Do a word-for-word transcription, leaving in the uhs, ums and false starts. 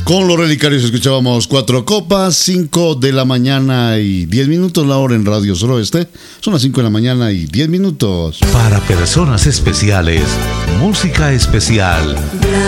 Con los Relicarios escuchábamos Cuatro Copas, cinco de la mañana y diez minutos, la hora en Radio Suroeste. Son las cinco de la mañana y diez minutos. Para personas especiales, música especial.